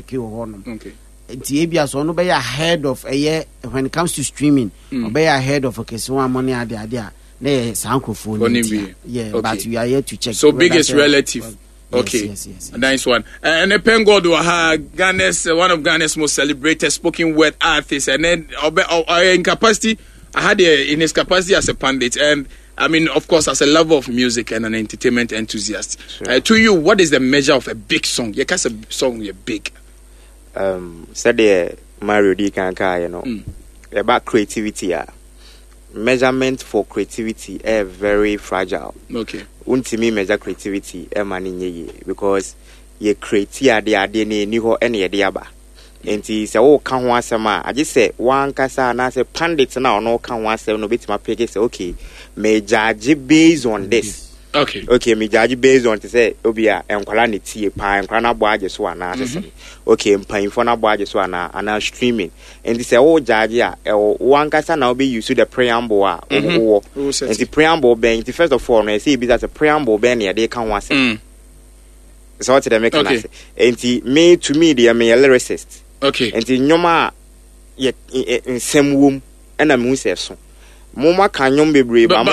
ke okay nti ebia so no be ahead of when it comes to streaming or be ahead of okay so money ade a na sankrofo yeah okay. But we are here to check so biggest relative. Okay, yes. Nice one. And the Pengod Ghana's one of Ghana's most celebrated spoken word artists, and then in capacity, I had in his capacity as a pundit, and I mean, of course, as a lover of music and an entertainment enthusiast. Sure. To you, what is the measure of a big song? You can't a song you're big. Said the Mario D. Kanka, you know, about creativity. Measurement for creativity is very fragile. Okay. Untimi measure creativity because ye create ade ni ho ene ye de aba. Enti se wo ka ho asema I just say one kasa na say pandit na no ka ho asem no betima pege say okay me judge based on this. Okay, me judge based on to say obia enkwala ne tie pa enkwala na bo age so ana asem. Okay, mpanfo na bo age so ana streaming. Enti say wo judge a one kasa na obi use the preamble a wo. Enti preamble ben first of all no say be that a preamble ben ye de ka ho asem. So what they make say. Enti me to me they me a lyricist. Okay. Enti nyoma ye nsem wom na me hu say so. Mama can bebre, but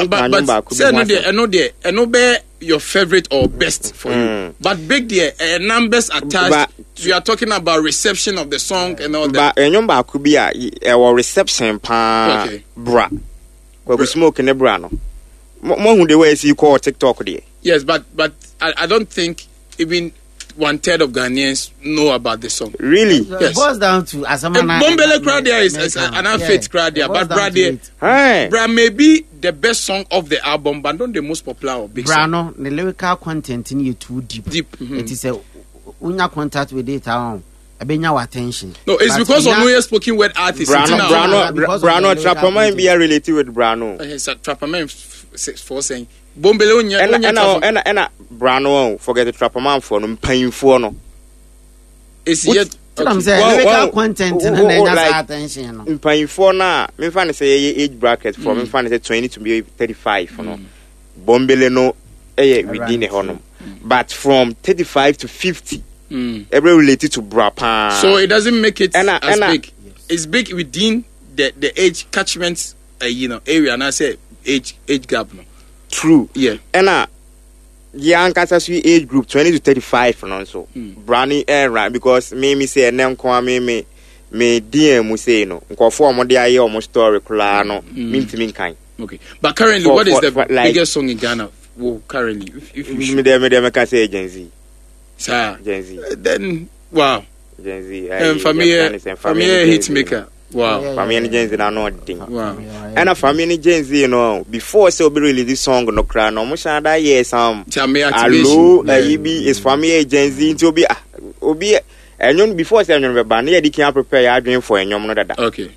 no be your favorite or best for you. But big there numbers attached. We are talking about reception of the song and all that. But nyomba could be a reception pa bra. We smoke in the bra no. Mo who the way you call TikTok there. Yes, but I don't think even 1/3 of Ghanaians know about the song. Really? Yes. It boils down to Bombele crowd there is an unfit crowd there, but Brad maybe the best song of the album, but not the most popular or big song. The lyrical content in you too deep. It is a unya contact with it on. Abenya attention. No, it's because of no spoken word artists. Brano Trapperman be related with Brano. Trapperman for saying Bombele and Brano forget the Trapperman for no painful no. It's yet I'm saying lyrical content and attention. Painful na me fan say age bracket from me fan say 20 to be 35 no. Bombele no within a honor. But from 35 to 50 every related to Brapa. So it doesn't make it as big. Yes. It's big within the age catchment area and I say age gap no. True. Yeah. And young Kasasui age group 20 to 35 and also. Brownie era because me say nem kwa me DM we say no. Nko for mo dey almost story kula no. Minti kind. Okay. But currently what is the biggest song in Ghana? Well, currently if you me can say Gen Z. Sir. Gen Z. Then wow. Gen Z. Familiar hit maker. Wow. Family Gen Z na thing. Wow. And a family Gen Z, before so be really this song no cry no much that year some. Hello, is family Gen Z to be obi and you before say you ban here they can prepare your dream for anyom no dada. Okay.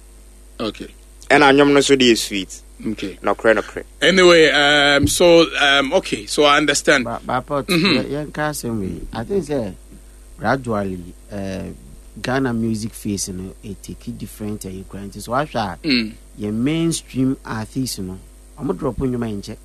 And anyom no so dey sweet. Okay. No cry. Anyway, okay, so I understand. But I think say gradually Ghana music face it take different current. So I your mainstream artists I'm drop on your mind check.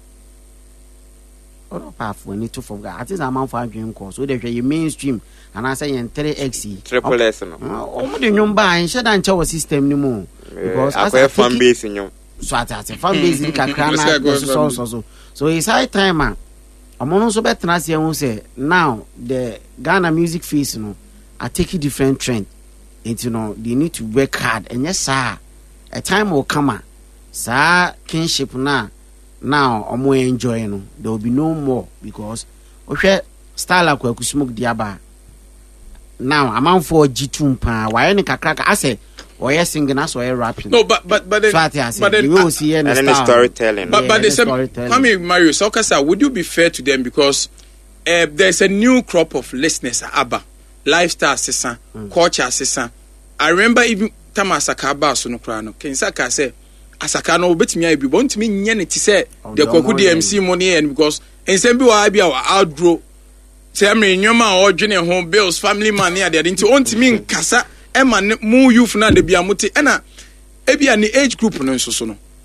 Or path when it to forget. I think I'm on for dream course. So your mainstream and I say 3X triple S no. Oh the number and shut down our system no more. Because I fan base in you. So at fan base in Kakrana so it's high time man. I'm also better as you say now the Ghana music face I take a different trend. And they need to work hard. And yes, sir, a time will come. Sir, kinship now I'm more enjoying. There will be no more because okay, style like we smoke diaba. Now I'm on for G2 why any crack I say or yes singing us or rapping. No, but then you will see any storytelling. But they say Kwame Mario Sokasa, would you be fair to them because there's a new crop of listeners ABBA. Lifestyle assistant, culture assistant. I remember even time Asaka ba so no kra no. Ken Saka say Asaka no obetimi abi want me nya ne ti say the Kwaku DMC money and because ensem bi wa bia outgrow say me nyoma o dwene ho bills family money ade nti ontimi nkasa e ma mu youth na de bia muti e na e bia ni age group no nso so no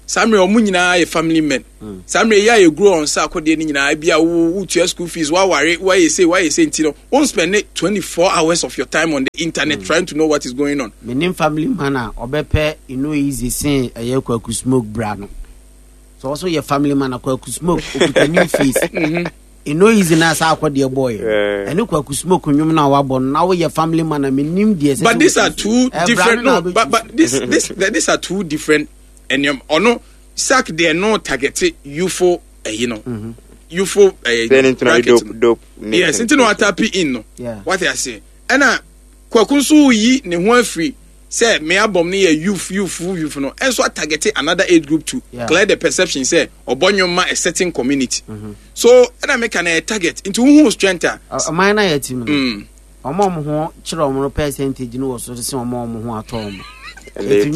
Samre omu nyina ye family men. Samre ya ye grow on sa akode ni nyina bia wo to school fees why you say ntino. Won't spend 24 hours of your time on the internet trying to know what is going on. Menim family man obepe easy say Kwaku Smoke brano. So also your family man Kwaku Smoke okuta new face. Easy na sa akode boy. Enu Kwaku Smoke nyum na wabon na wo your family man menim de. But these are two different but these are two different. And no sack they no targeted UFO UFO dope yes into no atapi in no what I say and kwakunsu yi ne ho afri say me abom ne youth no and so targeted another age group to clear the perception say obonyoma a certain community so and I make an target into who strength mine na yatim omo ho kire omo percentage no so say omo ho atom. You think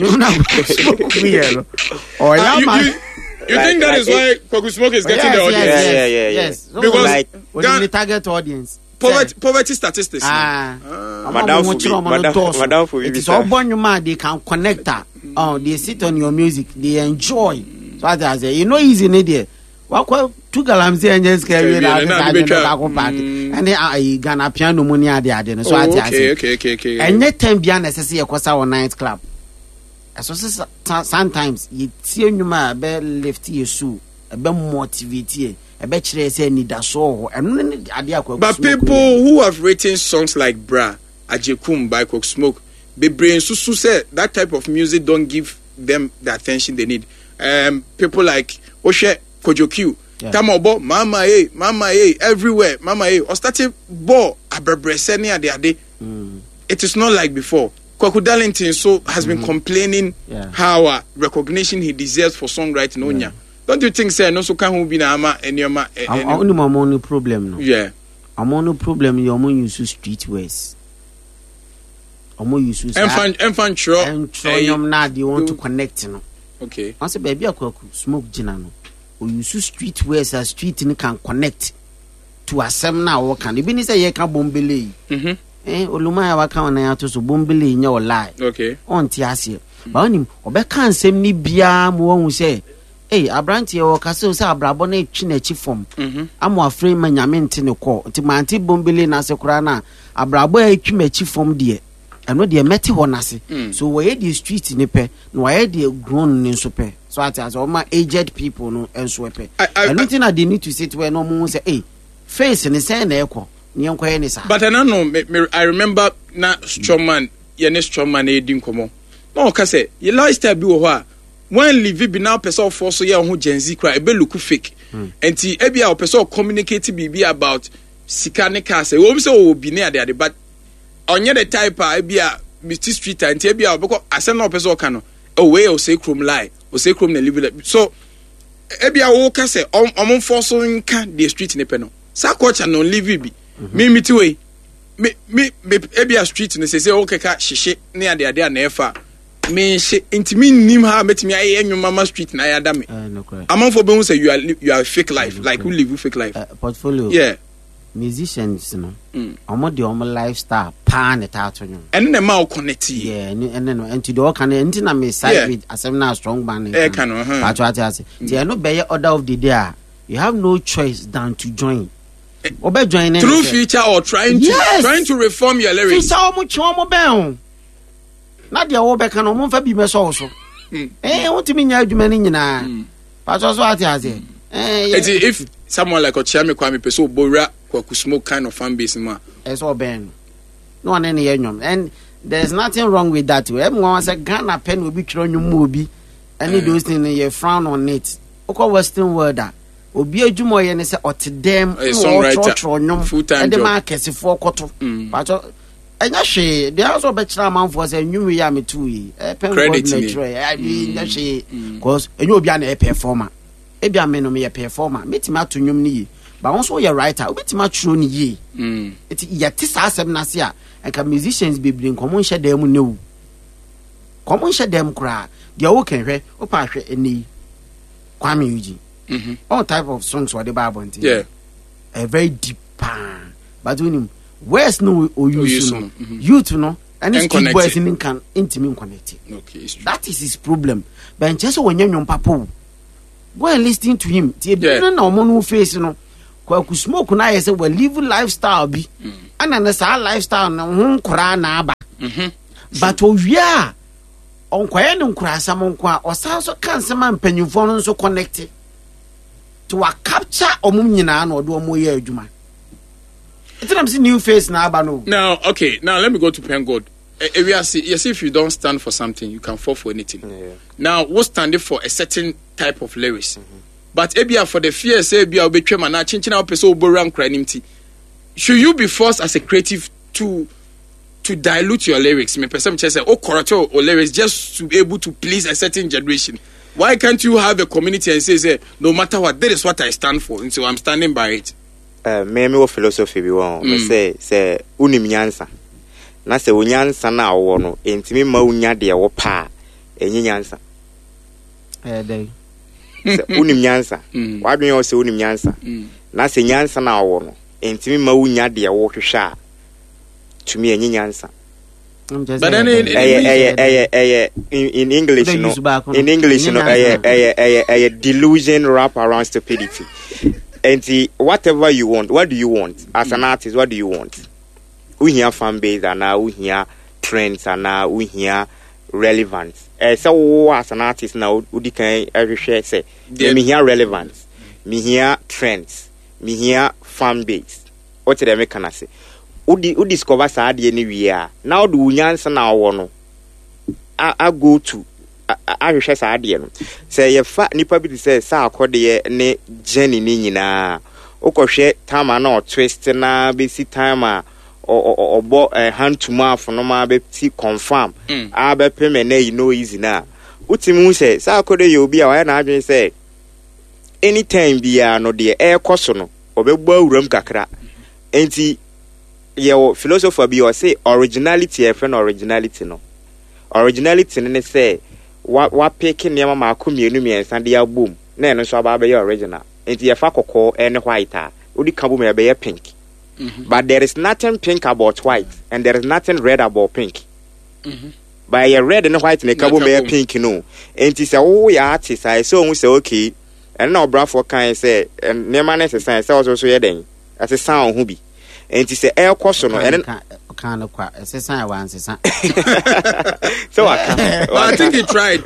that is why Kwaku Smoke is getting the audience? Yes. Because like the target audience. Poverty statistics. Madam, it's all born you man. They can connect that. They sit on your music. They enjoy. So as I say, easy idea. What 2 galamsey and just carry that and then Ghana piano money at the other. So I say, okay. And net time be necessary because our night club. So sometimes you see you be lift your shoe, be motivate, be chere say need that so. But people who have written songs like Bra, Ajekum by Kwaku Smoke, be brain susu say that type of music don't give them the attention they need. People like Oshe Kojo Q, Tamobo, Mama everywhere, Mama or started bo abrebreseni ade. It is not like before. Kwaku Darlington has been complaining how recognition he deserves for songwriting onya. Don't you think say no so can who be na ama enyoma only problem no. Yeah. I'm on no problem you omo use street ways. Omo use enfantro and na they want to connect no. Okay. I say baby Kwaku Smoke jina no. O use street ways as street ni can connect to asem na wo kan. Ebi ni say ye ka bombele. Olumaya waka wana ya to so bombele nya o lie. Okay. On ti ase. Ba onim obeka nsem ni bia mo won say, abranti e wo kase say abrabo na etwi na chi form. Amo afre ma nyame nte ne ko. Nti manti bombele na se kura na abrabo e etwi ma chi form de. Eno de meti ho na se. So we the street ni pe, no we the grown ni so pe. So at as all my aged people no enso pe. Anything that they need to sit where no mo say, face ni say na ekọ. But I don't know. I remember na Strongman, Strongman edin komo. No, kase ye lifestyle bi wo ho a when live be now person force so ye ho Gen Z cry e be look fake. Enti e bia o person communicate bibi about sika ne ka say wo say o bi ne ade but onye the type e bia Mr Street enti e bia because asem na person ka no o we o say chrome lie o say chrome na live so e bia wo ka say omon force so nka the street ne pe no sa culture no live bi me way me ebia street no say okay ka hihye ne ade na efa me intimi nim ha metimi aye enwuma street na ya da me amanfo be hu say you are fake life like who live fake life portfolio musicians no omo de omo lifestyle pa na ta to nyu ene na ma connect and to the can enti na me side with asem na strong band can ti eno be order of the day you have no choice than to join through feature or trying to reform your lyrics. Feature omo chomo ben. Na dia wo be kan omo fa bi me so so. Wotimi nya adwuma ni nyina. Pa so ati ase. If someone like Ochiame Kwame Peso Bora Kwaku Smoke kind of fan base ma. So ben. No one any enyom and there's nothing wrong with that. Everyone say Ghana pen will be tro nyum obi. Any those things you frown on it. Oko western world obi adwuma ye ne se otedem songwriter full time job ma kesefo koto but enya hwe they also be kira man for say nwumi ya metu yi credit I mean that she cause enyo obi na performer e bia me no me performer metima to nwum ni yi but also your writer obitima tro ni yi it yeti sa asem na se a enka musicians be bring common share dem newu common share dem kra dia wo kan hwe wo pa hwe eni Kwame Eugene all type of songs for the Bible. A very deep pan. But when him where's no or use no youth no and street boys in can intimate connect. Okay, that is his problem. But just when you're papa, go and listen to him. The no one who face no. Kwaku smoke na say we live lifestyle bi. And na sa lifestyle na ho nkura na aba. But owia onkwaye ne nkura asam nkwa osan so kan sema mpanyufo no so connect to a capture omum nyina na odo omoye adwuma. It's not a new face now, Bano. Now, okay, now let me go to Pengod. Yes, if you don't stand for something, you can fall for anything. Yeah. Now, we're standing for a certain type of lyrics. But Ebia for the fear, say, Ebia, Obetreman, Chinchina, Peso, Boran, Cranimti. Should you be forced as a creative to dilute your lyrics? Me person say, oh, Korato or lyrics just to be able to please a certain generation. Why can't you have a community and say, no matter what, that is what I stand for, and so I'm standing by it. Me wo philosophy bi won me say unim nyansa na se unyansa na wo no entimi ma unya de wo pa enyi nyansa dey se unim nyansa wa dwen yo se unim nyansa na se nyansa na wo no entimi ma unya de wo hwehwa tumi enyi nyansa. But then in English delusion wrap around stupidity. And whatever you want, what do you want? As an artist, what do you want? We hear fan base and now we hear trends and now we hear relevance. So as an artist now, we can share say, me hear relevance, me hear trends, me hear fan base. What did I make can I say? Who discover Saadi anywhere? Now do we answer now or no? I go to. I share Saadi no. Say your fat nipa bi say sa akode ne Jenny ni nyina. Okɔhwɛ time na twist na be si time or hand to mouth no ma be see confirm. A be pay me no easy na. Utimu say sa akode ye obi a wa na adwen say anytime bia no de e koso no obegbo awuram kakra. Enti your philosopher be or say originality e friend originality no. Originality ne say what picking near my community and Sandy boom. Then so about your original. And the Fakoko and white would come be a pink. But there is nothing pink about white, and there is nothing red about pink. By a red and white and a cabo be a pink, no. And it's a oh, artist. I saw say okay, and now Bradford can say, and near my necessary also yelling as a sound who be. And it's a air question and kind of quite a sign once. So I think he tried.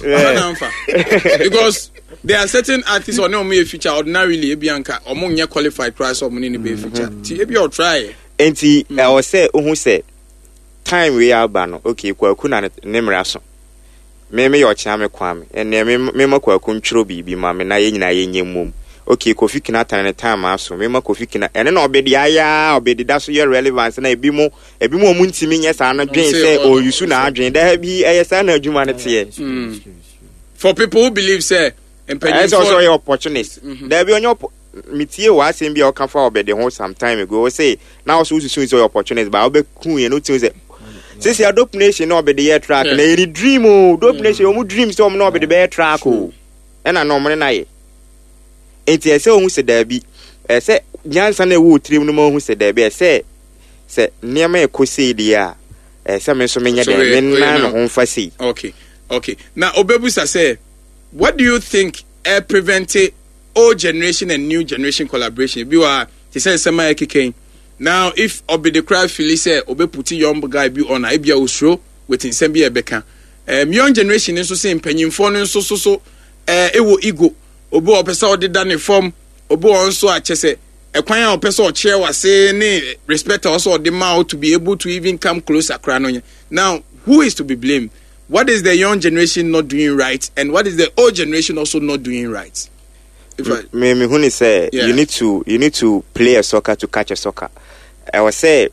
Because there are certain artists or no me feature ordinarily Bianca or more qualified price or money be feature. Maybe you'll try. And I was say who said time we are ban okay kwakuna nemraso. Me your chame kwame and me kwakun chrobi bi ma me na ye nyina ye nyemum. Okay, Kofi Kinata and time aso me ma Kofi Kina and no obedi aya obedi that so your relevance na ebi mo muntimi nya sa na dwen say o yusu na adwen da bi ayesa na adwuma na tie. For people who believe say it's also your opportunist. There be on your metie wa asem bi o kan fa obedi ho some time ago say now so is your opportunist but obe kun ye no tin say since your dope nation no obedi ye track na ye dream o dope nation o mu dream so no obedi be track o e na no mo na ye. Enti ese ohun se da bi ese nyansa na ewu trim no ohun se da bi se niam ekosi dia ese me so menya de na no ho fasi. Okay now Obebusa say what do you think prevented old generation and new generation collaboration bi wa he say sema ekeken now if obi the cry feel say obe put young guy bi on ebia osro wetin sem bi ebeka young generation nso say mpanyimfo no nso so ewo ego obo opesa odeda ne form obo onso achese ekwan a opesa o chair wase ne respect also the mouth to be able to even come closer krano. Now who is to be blamed? What is the young generation not doing right and what is the old generation also not doing right? Me huni say you need to play a soccer to catch a soccer. I was say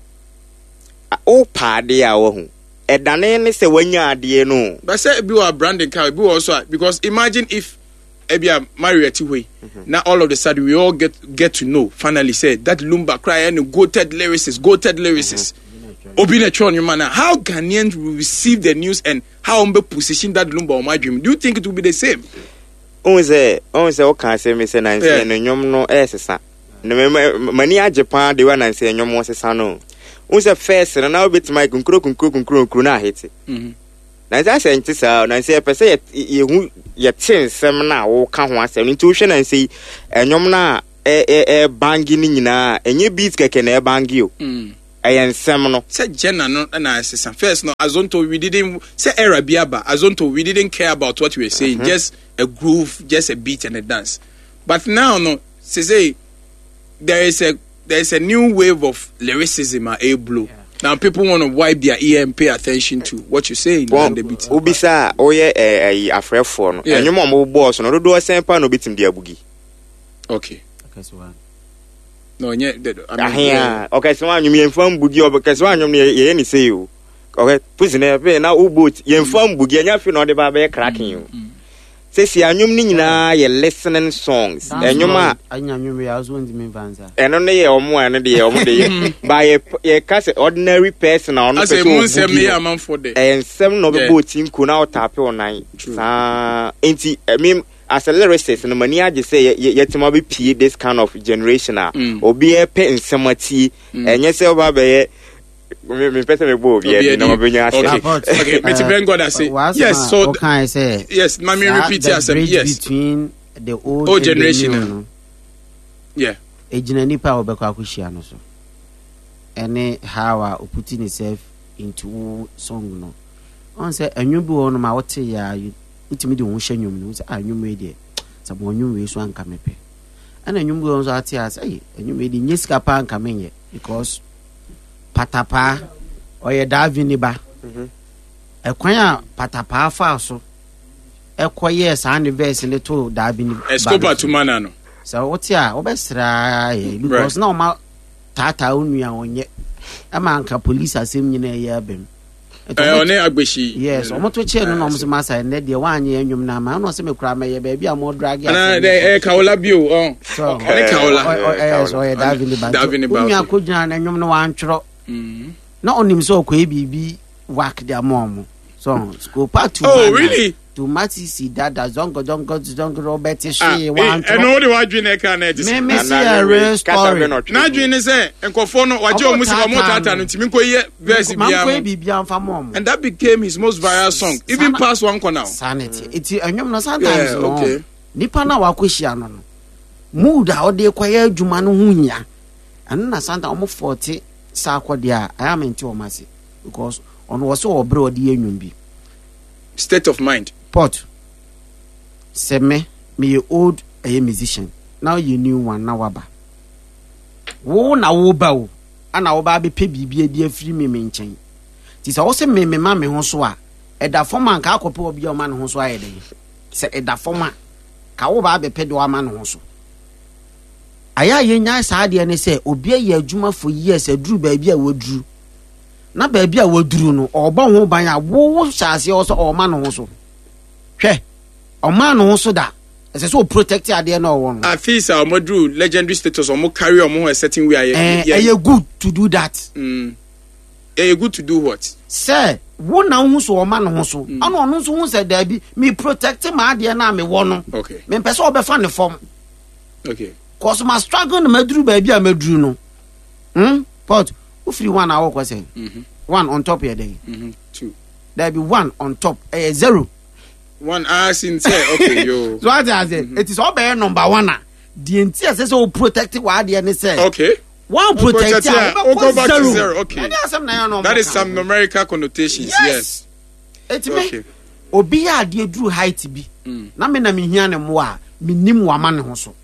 o party a wo hu edane ne se wanya ade no but say bi wa branding car bi also because imagine if Ebia Mario Atiwe. Now all of a sudden we all get to know finally said that Lumba cry and goated lyricist. Obina Chon Yumana. How Ghanaians will receive the news and how Umbe position that Lumba on my dream? Do you think it will be the same? Onze okay say me say na say no nyom no esesa. No mani Japan they wan say nyom won sesa no. unse first na now bit my kunkro na hit na za say ntisa na say pese ye hu ye tin sem na wo ka ho asem nti wo hwe na say enyom na bangi ni nyina enye beat keke na bangi o ayen sem no say Jenna no na assistant first no Azonto we didn't say era biaba Azonto we didn't care about what we were saying just a groove just a beat and a dance but now no say there is a new wave of lyricism at A Blue. Now people want to wipe their ear and pay attention to what you say in the beat. Ubisa oye afrefo no. Enyo mo boss no do sempa no bitim dia bugi. Okay. Okay so one. No nye okay so anyu me mfam bugi obeka so anyu ye ni say o. Okay pusi na pe na ubot ye mfam bugi anya fi no de ba be cracking o. Say si anyum ni nyina ye listening songs enyuma anyum ya zo ndi me vanza eno ne ye omo ene de ye omo de ye by ye case ordinary person na ono person o say me am for de ensem no be botin ku na otape onan sa enti me as a lyricist no mani age say ye tima be pie this kind of generation obi e pe ensemati enye say oba be ye me person me bo obi no be nya okay me ben God say yes so can I say yes let me repeat it yes between the old generation yeah ejina nipa obekwa akuhia no so ene how putting himself into song no on say anwum bi wo no ma wote ya utimi de wo hwa nwum no say anwum e de sabo anwum we so anka mepe ana anwum bi wo so ate as anwum e de nyesika pa anka menye because patapa oye davini ba ekwan a patapa fa so ekoye sa anniversary le to davini ba escopa to mana no so what ya obesra because na ma tata onua onye ama anka police asem nyina ya bem one agbeshi yes omoto che no no mo masa ne de wanye anwum na ma no se me kura me ye ba bia mo drag ya na kaola bio so kaola so ya davini ba onua ko gina na anwum no wantwro na onim so ko ebibi work their mom so go part to oh really to mati si dada zongo Robert she want and all the wadwin e kan e me see a real story na dwin say enkofo no waje o musika mo tata no timi koye verse bia mfa mom and that became his most viral song even past one corner sanity it anyom no sometimes no okay nipa na wakohia no mood a ode kwaye adwuma no hunya and na santa omo 40 sa akwadia I am into omasi because on was so obre odi enwum bi state of mind pot se me old a musician now you new one na waba wo na wo ba wo ana wo ba be pe bibia di afiri me nchen ti se wo se me ma me ho so a eda forma nka akope obi o ma ne ho so ayede se eda forma ka wo ba be pe do ama ne ho so aya yenya saade ne se obi aye adwuma for years aduru ba bia woduru na ba bia woduru no obo ho ban a wo hyase o so o ma no ho so hwe o ma no ho so da ese so protect ade na o won I feel say o moduru legendary status o mo carry o mo a certain way aye good to do that good to do what say wo na ho so o ma no ho so ana ono so ho say da bi me protect ma ade na me wo no okay me pese o be fa ne form okay cause my struggle na maduru ba bia maduru no but free one hour kwase one on top here day two there be one on top zero one in say okay yo so what I say it is all by number one the entire say so protect what dey say okay one protect go back to zero okay that is some numerical connotations yes it me obi a dey duru height bi na me hia ne mo a me nim wa ma ne ho so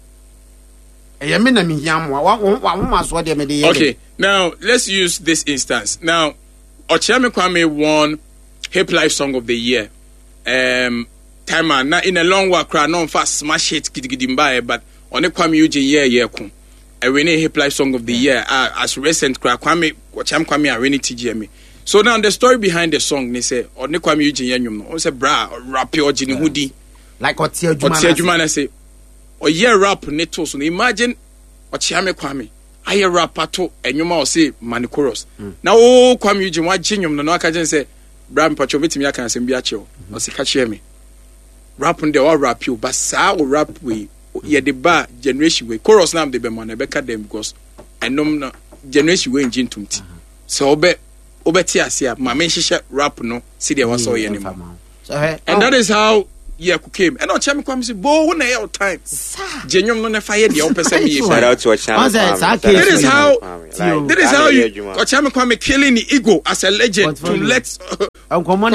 okay, now let's use this instance. Now, Ochiame Kwame won Hip Life Song of the Year. Timer, now in a long walk, no fast smash it, gidigidimba, but on a Kwame Eugene year, a winning Hip Life Song of the Year, as recent Kwame, Ochiame Kwame, a winning TGME. So now the story behind the song, they say, on the Kwame Eugene, on say bra, rap your Jini hoodie. Like Otia Jumana say. Or year rap neto so imagine Ochiame Kwame aye rap ato enyuma o say manicoros na o Kwame Eugene wa ginyum no aka gen say bram pacho metimi aka asem bi ache o se ka che me rap nde o rap you but sa o rap we ye de ba generation we chorus na am de be man e be ka dem because enom na generation we engine tumti so obeti asia ma me hihye rap no see the was so ye anymore. And that is how Yaku came. And on Chami Kwame say, "Bo, na your time." Genuine no na fire the open me. Shout out to Chami. That is how you Chami Kwame killing the ego as a legend to let. Come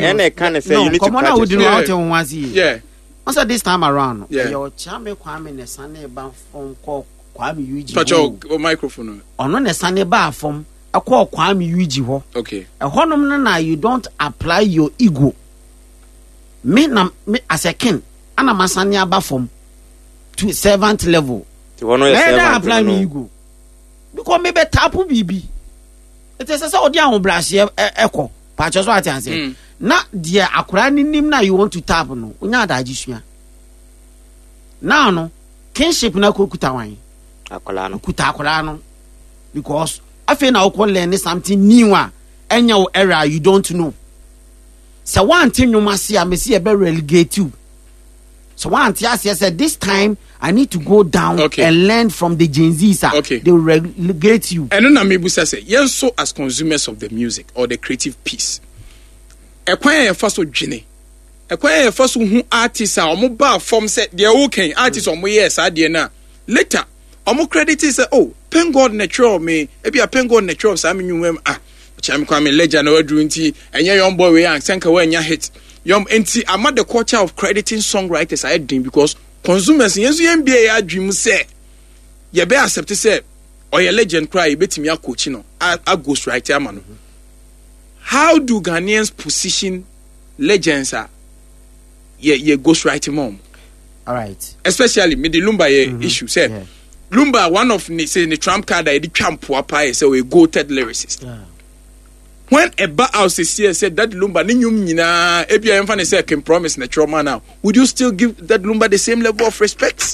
on, yeah. Also this time around, your Chami Kwame ne sane ba from call Kwame Yuji. Touch your microphone. Ono ne sane ba from a call Kwame Yuji ho. Okay. A honum na you don't apply your ego. Me as a king, ana masani aba from to servant level. Where apply me ego? Because maybe tapu bibi. It is a so dia on brush echo. Patches what I say. Na dear akura ni nim na you want to tap no. Unya da jisua. Now no kinship na kukuta wan. Akola no. Kuta akola no. Because afi na okwo learn something new a enya era you don't know. So one thing you must see, I may see a better relegate you. So one thing I said, this time I need to go down and learn from the Gen Z. Okay. They will relegate you. And then Amibu says, yes, so as consumers of the music or the creative piece, acquire first of Gene, acquire first who artists are mobile form set they're okay artists on my yes, I did now. Later, more credit is oh, Penguin natural me, maybe a Penguin natural, Sammy New Chami Kwame legend or doing and young boy we and sanka when ya hit young enti I'm at the culture of crediting songwriters I dream because consumers yes you NBA dream say you be accept say or your legend cry bet me a coach no a ghostwriter man. How do Ghanaians position legends are ye ghostwriting mom? All right. Especially me the Lumba issue say Lumba one of say the Trump card I did champ wapa say we goated lyricist. When a bar house is here said that Lumba ninyum nyina ebia emfa ne say can promise na trauma now, would you still give that Lumba the same level of respect?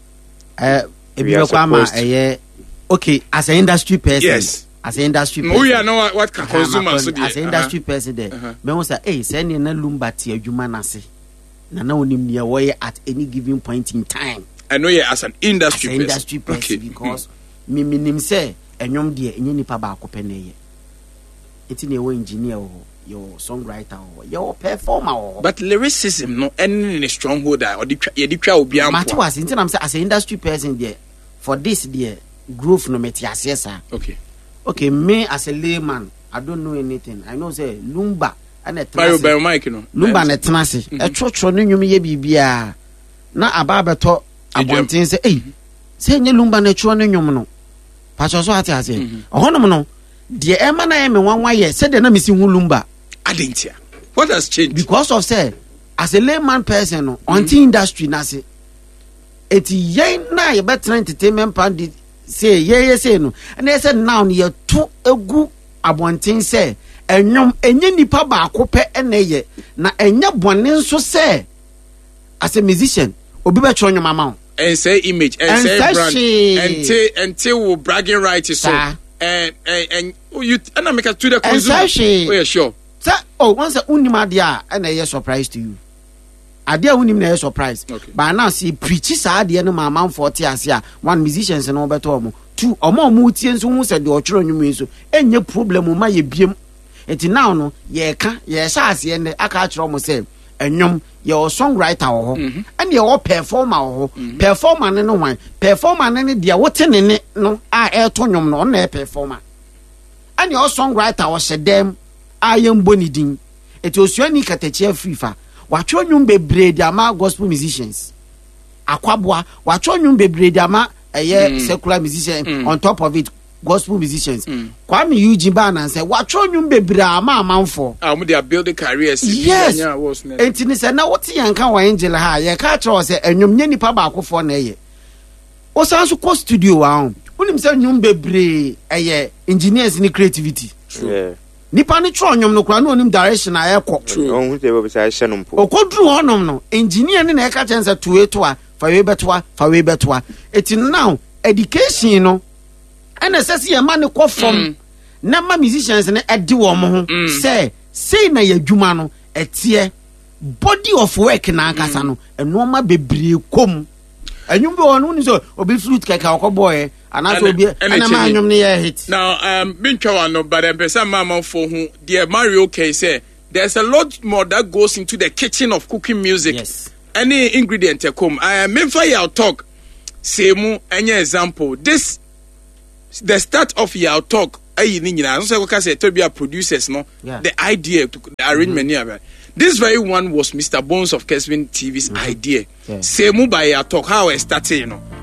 Okay, as an industry person, yes, as an industry person, we are know what can consumers as an industry person there. Me say, hey, send na Lumba ti adwuma na se na onim ne way at any given point in time. I know you as an industry person. Industry person because me nim say enyom de enye nipa ba akopene ye. It's in your engineer or your songwriter or your performer or but lyricism no any stronghold or the try will be matter was in I'm saying as an industry person there for this there growth no metias yes sir. Okay me as a layman I don't know anything. I know say Lumba and a Lumba na tenase e chocho no nwum ye bibia na ababeto abonten say eh say nye Lumba na cho no nwum no pa so ati ase ohonom no the Emma na me 1 year said na me si hu Lumba adentia. What has changed? Because of say as a layman person no on the industry na say eti yen na ye better entertainment pandi say ye say no and they said now ye to egu abonten say enyom enye nipa ba akope eneye na enya bone nso say as a musician obi be tro nyom ama and say image and say brand and will bragging rights so and you and I make it to the consumer. Oh yeah, sure. Sir, once unima dia and a surprise to you. Adia unim na surprise. But now see preaches adia no mama 40 asia one musicians and all better two or more mutians who said the ochro nyum so enye problem ma ye biem. Enti now no ye ka ye sha asia and aka chro mo say enyom your songwriter ho and your performer ho performer ne no wan performer ne dia wote ne no a e to nyom no na performer and your songwriter was them I am bonidin it was your nikatachi afrifa watcho nyum bebre dia ma gospel musicians akwabwa watcho nyum bebre dia ma secular musician on top of it gospel musicians Kwame Eugene Bana say watcho nyum bebre ama amanfo they are building careers. Yes enti say na what yanka wa angel ha ye ka tro say enyum nya nipa ba akofo na ye o san so ko studio wa unim say nyum bebre engineers ni creativity nipa ni tro nyum no kra no onim direction a ekọ ohun te bo say hye no mpo okodru onom no engineer ni na e ka chense to a fa we betoa eti now education no and assess your money ko from na ma musicians na edi wo mo ho say na ya dwuma no etie body of work na akasa no eno ma bebre kom enyum be onu ni so obi flute keka okoboy And I will be an amanium near hit. Now, Binchawano, but I'm some mamma for who, dear Mario K say, there's a lot more that goes into the kitchen of cooking music. Yes. Any ingredient you come. I mean, for your talk, same any example. This, the start of your talk, I say to be a producers, no, the idea, the arrangement. This very one was Mr. Bones of Kesvin TV's idea. Same by your talk, how I started, you know.